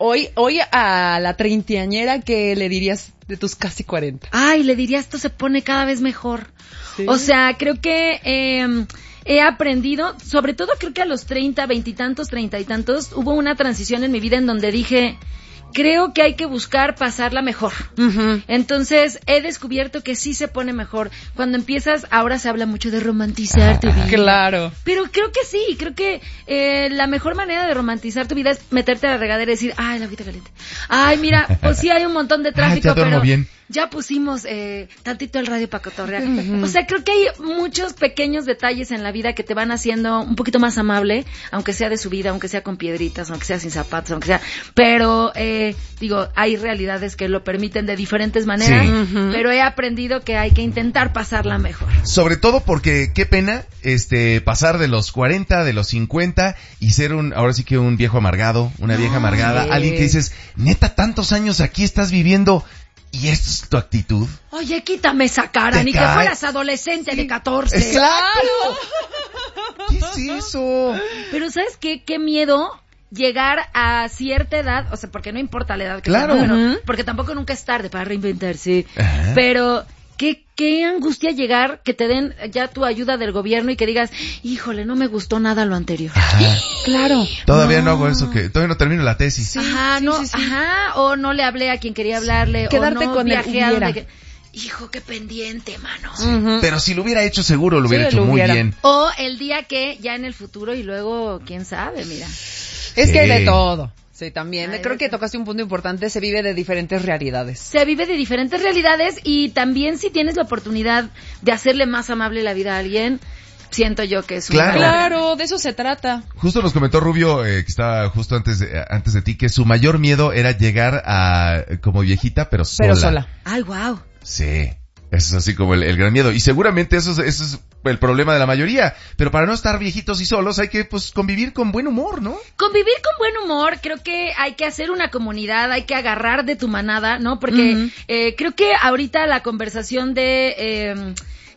Hoy a la treintañera, ¿qué le dirías de tus casi 40? Ay, le diría, esto se pone cada vez mejor. ¿Sí? O sea, creo que he aprendido, sobre todo creo que a los 30, 20 y tantos, 30 y tantos, hubo una transición en mi vida en donde dije, creo que hay que buscar pasarla mejor. Uh-huh. Entonces, he descubierto que sí se pone mejor. Cuando empiezas, ahora se habla mucho de romantizar tu vida. Claro. Pero creo que sí, creo que la mejor manera de romantizar tu vida es meterte a la regadera y decir, ay, la agüita caliente. Ay, mira, pues sí hay un montón de tráfico, ya pero bien. Ya pusimos tantito el radio para cotorrear. Uh-huh. O sea, creo que hay muchos pequeños detalles en la vida que te van haciendo un poquito más amable, aunque sea de subida, aunque sea con piedritas, aunque sea sin zapatos, aunque sea... Pero, digo, hay realidades que lo permiten de diferentes maneras, sí. Pero he aprendido que hay que intentar pasarla mejor. Sobre todo porque qué pena pasar de los 40, de los 50 y ser ahora sí que un viejo amargado, una vieja amargada, alguien que dices, neta, tantos años aquí estás viviendo... ¿Y esta es tu actitud? Oye, quítame esa cara, ni que fueras adolescente de 14. ¡Claro! ¿Qué es eso? Pero ¿sabes qué? Qué miedo llegar a cierta edad, o sea, porque no importa la edad que claro. sea, bueno, porque tampoco nunca es tarde para reinventarse, pero... ¿Qué angustia llegar que te den ya tu ayuda del gobierno y que digas, híjole, no me gustó nada lo anterior? Ajá. Claro. Todavía no hago eso, que todavía no termino la tesis. Sí, ajá, sí, no, sí. Ajá, o no le hablé a quien quería hablarle, quedarte o no con viajé a donde... Hijo, qué pendiente, mano. Uh-huh. Pero si lo hubiera hecho seguro, lo hubiera hecho muy bien. O el día que ya en el futuro y luego, quién sabe, mira. Es que hay de todo. Sí, también. Creo que tocaste un punto importante. Se vive de diferentes realidades. Se vive de diferentes realidades y también si tienes la oportunidad de hacerle más amable la vida a alguien, siento yo que es un... Claro, de eso se trata. Justo nos comentó Rubio, que estaba justo antes de ti, que su mayor miedo era llegar a como viejita, pero sola. Ay, wow. Sí. Eso es así como el gran miedo. Y seguramente eso es el problema de la mayoría. Pero para no estar viejitos y solos hay que convivir con buen humor, ¿no? Convivir con buen humor. Creo que hay que hacer una comunidad, hay que agarrar de tu manada, ¿no? Porque creo que ahorita la conversación de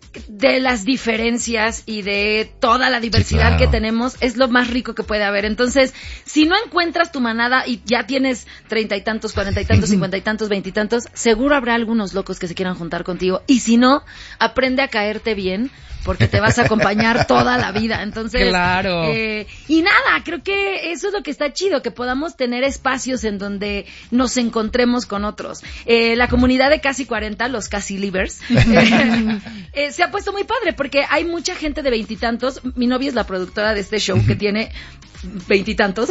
las diferencias y de toda la diversidad que tenemos es lo más rico que puede haber. Entonces, si no encuentras tu manada y ya tienes 30 y tantos, 40 y tantos, 50 y tantos, 20 y tantos, seguro habrá algunos locos que se quieran juntar contigo. Y si no, aprende a caerte bien porque te vas a acompañar toda la vida. Entonces, claro. Y nada, creo que eso es lo que está chido, que podamos tener espacios en donde nos encontremos con otros. La comunidad de Casi 40, los Casi Livers, se ha puesto muy padre porque hay mucha gente de veintitantos. Mi novia es la productora de este show que tiene veintitantos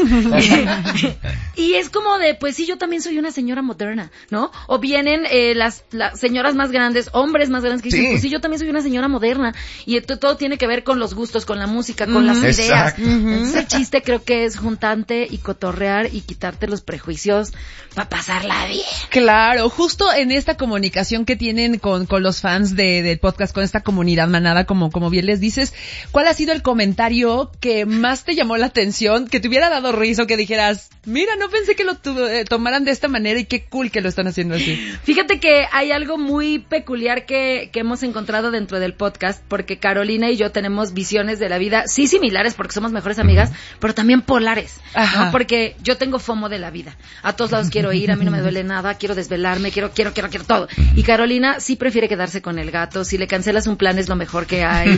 y es como de, pues sí, yo también soy una señora moderna, ¿no? O vienen las señoras más grandes, hombres más grandes que dicen, pues sí, yo también soy una señora moderna y todo tiene que ver con los gustos, con la música, con las ideas. Ese chiste creo que es juntarte y cotorrear y quitarte los prejuicios para pasarla bien. Claro, justo en esta comunicación que tienen con los fans del podcast, con esta comunidad manada, como bien les dices, ¿cuál ha sido el comentario que más te llamó la atención, que te hubiera dado risa, que dijeras, mira, no pensé que lo tomaran de esta manera y qué cool que lo están haciendo así? Fíjate que hay algo muy peculiar que hemos encontrado dentro del podcast, porque Carolina y yo tenemos visiones de la vida, sí similares porque somos mejores amigas, pero también polares, ¿no? Porque yo tengo FOMO de la vida. A todos lados quiero ir, a mí no me duele nada, quiero desvelarme, quiero todo. Y Carolina sí prefiere quedarse con el gato, si le cancelas un plan es lo mejor que hay.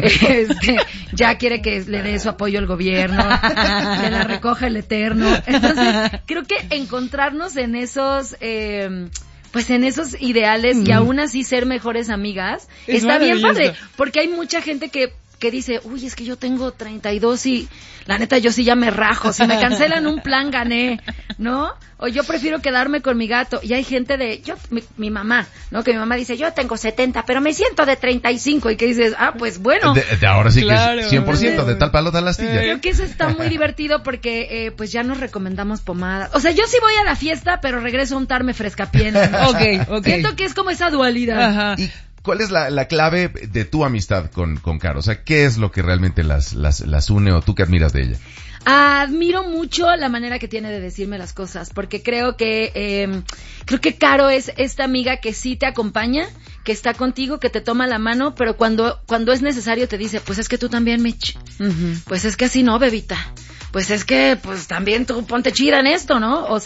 Ya quiere que le dé su apoyo al gobierno, que la recoja el Eterno. Entonces, creo que encontrarnos en esos... pues en esos ideales y aún así ser mejores amigas está bien padre, porque hay mucha gente que dice, uy, es que yo tengo 32 y la neta yo sí ya me rajo, si me cancelan un plan gané, ¿no? O yo prefiero quedarme con mi gato. Y hay gente mi mamá, ¿no? Que mi mamá dice, yo tengo 70, pero me siento de 35. Y que dices, pues bueno. De ahora sí claro, que es 100%, de tal palo, tal astilla. Creo que eso está muy divertido porque, pues ya nos recomendamos pomadas. O sea, yo sí voy a la fiesta, pero regreso a untarme frescapié. Okay. Siento que es como esa dualidad. Ajá. ¿Y cuál es la clave de tu amistad con Caro? O sea, ¿qué es lo que realmente las une o tú qué admiras de ella? Admiro mucho la manera que tiene de decirme las cosas, porque creo que Caro es esta amiga que sí te acompaña, que está contigo, que te toma la mano, pero cuando es necesario te dice, pues es que tú también, Mitch. Pues es que así no, bebita. Pues es que, pues también tú ponte chida en esto, ¿no? O